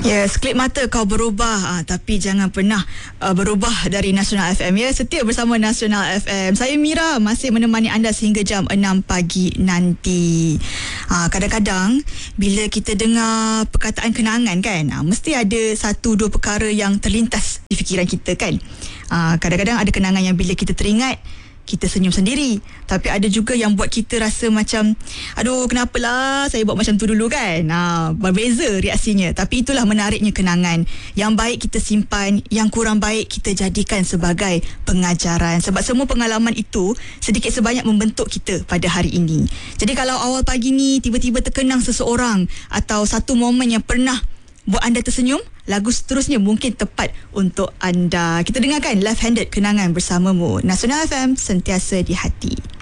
Yes, klip mata kau berubah, tapi jangan pernah berubah dari Nasional FM ya. Setia bersama Nasional FM. Saya Mira masih menemani anda sehingga jam 6 pagi nanti. Kadang-kadang bila kita dengar perkataan kenangan kan, mesti ada satu dua perkara yang terlintas di fikiran kita kan. Kadang-kadang ada kenangan yang bila kita teringat kita senyum sendiri, tapi ada juga yang buat kita rasa macam aduh kenapalah saya buat macam tu dulu kan. Berbeza reaksinya, tapi itulah menariknya kenangan. Yang baik kita simpan, yang kurang baik kita jadikan sebagai pengajaran, sebab semua pengalaman itu sedikit sebanyak membentuk kita pada hari ini. Jadi kalau awal pagi ni tiba-tiba terkenang seseorang atau satu momen yang pernah buat anda tersenyum, lagu seterusnya mungkin tepat untuk anda. Kita dengarkan Left Handed, kenangan bersamamu. Nasional FM, sentiasa di hati.